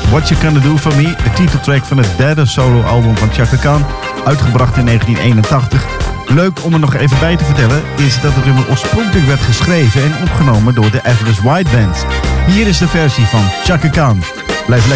What You Gonna Do For Me, de titeltrack van het derde soloalbum van Chaka Khan, uitgebracht in 1981. Leuk om er nog even bij te vertellen is dat het nummer oorspronkelijk werd geschreven en opgenomen door de Average White Band. Hier is de versie van Chaka Khan. Blijf lekker